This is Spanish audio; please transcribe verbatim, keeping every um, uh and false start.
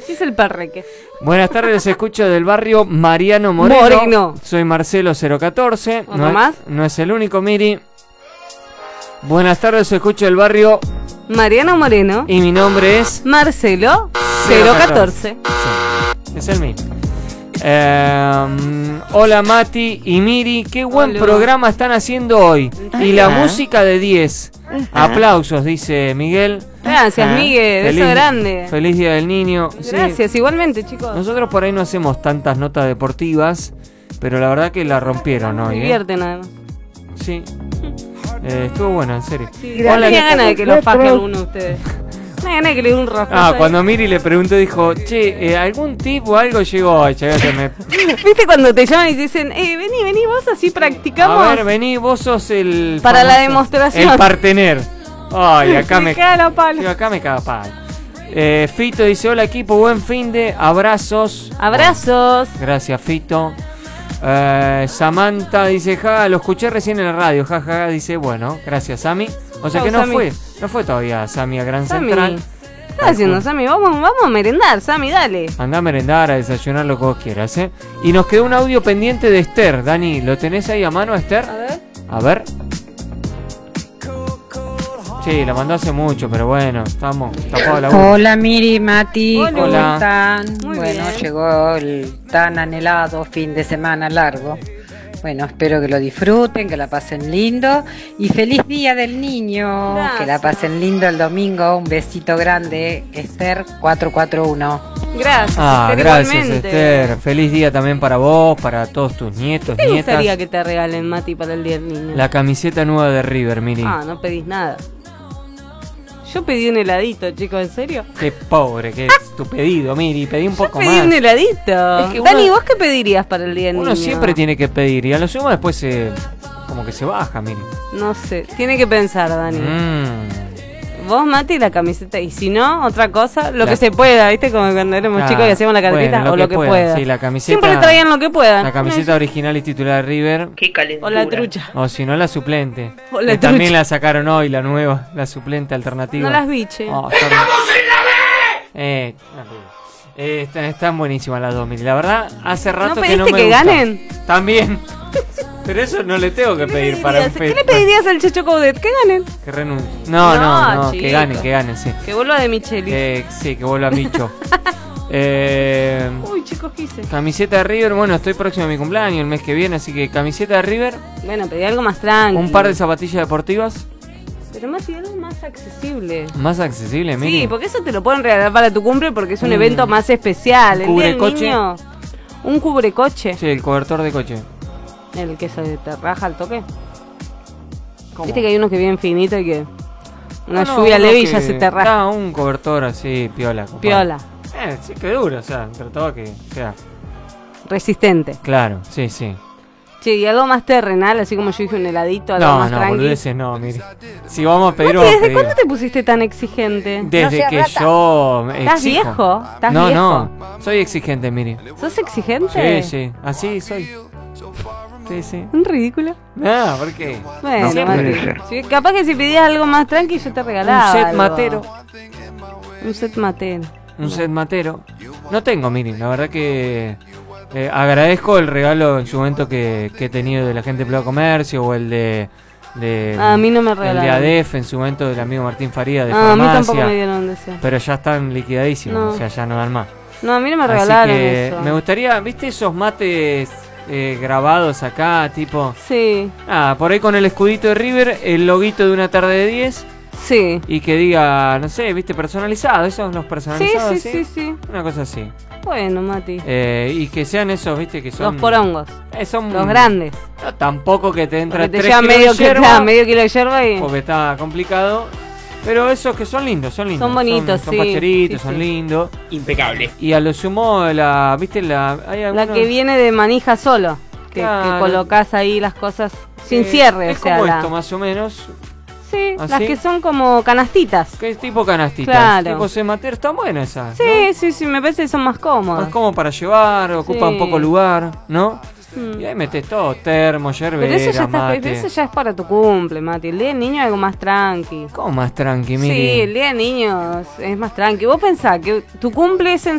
¿Qué es el perreque? Buenas tardes, los escucho del barrio Mariano Moreno. Moreno. Soy Marcelo cero catorce. ¿Otro No, más? Es, no es el único, Miri. Buenas tardes, los escucho del barrio Mariano Moreno. y mi nombre es Marcelo cero catorce. Sí, es el mismo. Eh, hola Mati y Miri, qué buen Hola. programa están haciendo hoy. Y la música de diez. Aplausos, dice Miguel. Gracias, Miguel, Feliz- beso grande. Feliz Día del Niño. Sí, Gracias, igualmente, chicos. nosotros por ahí no hacemos tantas notas deportivas, pero la verdad que la rompieron Me hoy. ¿eh? divierten además. Sí. Eh, estuvo bueno, en serio. Sí, no tenía ganas de que lo faje alguno de ustedes. No tenía ganas de que le dé un raspazo. Ah, ahí. cuando Miri le preguntó, dijo, che, eh, ¿algún tip o algo llegó? Ay, che, que me... ¿Viste cuando te llaman y te dicen, eh, vení, vení, vos así practicamos? A ver, vení, vos sos el... Para la famoso- demostración. El partener. Ay, acá me... caga la pala. Sí, acá me caga palo. Eh, Fito dice, hola equipo, buen fin de abrazos. Abrazos. Bueno, gracias, Fito. Eh, Samantha dice, ja, lo escuché recién en la radio, jaja, ja, dice, bueno, gracias, Sami. O sea Chau, que no Sami. fue, no fue todavía Sami a Gran Sami. Central. ¿Qué estás haciendo, Sami? Vamos, vamos a merendar, Sami, dale. Anda a merendar, a desayunar, lo que vos quieras, ¿eh? Y nos quedó un audio pendiente de Esther. Dani, ¿lo tenés ahí a mano, Esther? A ver. A ver. Sí, la mandó hace mucho, pero bueno, estamos tapados la boca. Hola Miri, Mati, Hola. ¿cómo Hola. están? Muy bueno, bien. llegó el tan anhelado fin de semana largo. Bueno, espero que lo disfruten, que la pasen lindo y feliz día del niño, Gracias. que la pasen lindo el domingo. Un besito grande, Esther cuatro cuatro uno. Gracias, Ah, Esther, gracias, igualmente. Esther. Feliz día también para vos, para todos tus nietos, ¿Qué te nietas. gustaría que te regalen, Mati, para el Día del Niño? La camiseta nueva de River, Miri. Ah, no pedís nada. Yo pedí un heladito, chicos, ¿en serio? Qué pobre, qué es tu pedido, Miri. Pedí un Yo poco pedí más. un heladito. Es que uno- Dani, ¿vos qué pedirías para el Día del Uno Niño? siempre tiene que pedir y a lo sumo después se... como que se baja, Miri. No sé, tiene que pensar, Dani. Mm. Vos, Mati, la camiseta. Y si no, otra cosa, lo La- que se pueda, ¿viste? Como cuando éramos Claro. chicos y hacíamos la cartita, Bueno, o lo que pueda. Sí, la camiseta... Siempre traían lo que puedan. La camiseta original y titular de River. O la trucha. O si no, la suplente. O la Que también trucha. la sacaron hoy, la nueva, la suplente alternativa. No las vi, che. Oh, está bien. Eh, eh, están, están buenísimas las dos, Miri. La verdad, hace rato ¿No que no pediste me que gusta. ganen? También. Pero eso no le tengo que ¿Qué pedir le para un pedirías? ¿Qué le festival. pedirías al Checho Coudet? Que ganen. Que renuncie. No, no, No, no, que chico. ganen, que ganen, sí. Que vuelva de Micheli. Que, sí, que vuelva Micho. eh, Uy, chicos, ¿qué hice? camiseta de River, bueno, estoy próximo a mi cumpleaños el mes que viene, así que camiseta de River, Bueno, pedí algo más tranquilo. un par de zapatillas deportivas, Pero Mati, algo más accesible. más accesible, Miri. Sí, porque eso te lo pueden regalar para tu cumple porque es un Un evento más especial. El día del cubrecoche. niño, un cubrecoche. Sí, el cobertor de coche. El que se te raja al toque. ¿Cómo? Viste que hay unos que vienen finitos y que una No, no, lluvia uno leve y que- ya se te raja. Ah, un cobertor así, piola. compadre. Piola, Eh, sí, que duro, o sea, trataba que sea. resistente. Claro, sí, sí. Che, y algo más terrenal, así como yo dije, un heladito, algo No, más no, tranqui. boludeces no, mire. Si vamos a pedir, Mati, vamos a ¿desde pedir. cuándo te pusiste tan exigente? Desde que yo ¿Estás exijo. viejo? ¿Estás no, viejo? no, soy exigente, Miri. ¿Sos exigente? Sí, sí, así soy. Sí, sí. Un ridículo. No, ¿por qué? Bueno, No siempre. Mati. Sí, capaz que si pedías algo más tranqui yo te regalaba Un set algo. matero. Un set matero. Un set matero. No tengo, Miri, la verdad que eh, agradezco el regalo en su momento que, que he tenido de la gente de Plaza Comercio o el de, de Ah, a mí no me el de regalaron. A D E F en su momento del amigo Martín Faría de Ah, a mí farmacia. tampoco me dieron de ese. Pero ya están liquidadísimos, No. o sea, ya no dan más. No, a mí no me Así regalaron que eso. me gustaría, ¿viste esos mates eh, grabados acá, tipo? Sí, Ah, por ahí con el escudito de River, el loguito de una tarde de diez sí. y que diga, no sé, ¿viste? Personalizado, esos los Sí, personalizados, sí, sí, sí. Una cosa así. Bueno, Mati. Eh, y que sean esos, ¿viste? Que son... Los porongos. eh, son Los grandes. No, tampoco que te entra Porque te tres llevan kilos medio, de kilo, yerba, medio kilo de yerba y... porque está complicado. Pero esos que son lindos, son lindos. Son bonitos, son, sí, Son pacheritos, sí, son sí. lindos. Impecable. Y a lo sumo, la, ¿viste? La, hay La algunos- que viene de manija solo. Que, Claro. que colocás ahí las cosas sin eh, cierre. Es o sea, como la- esto, más o menos. Sí, ¿Así? las que son como canastitas. Que es tipo canastitas. Claro. Tipo semater, están buenas esas. Sí, sí, sí, me parece que son más ¿no? cómodas. Es como para llevar, ocupan Sí. poco lugar, ¿no? Mm. Y ahí metes todo, termo, yerbera, Pero eso, ya está, mate. pero eso ya es para tu cumple, Mati. El día del niño es algo más tranqui. ¿Cómo más tranqui, Miri? Sí, el día del niño es- es más tranqui. Vos pensás que tu cumple es en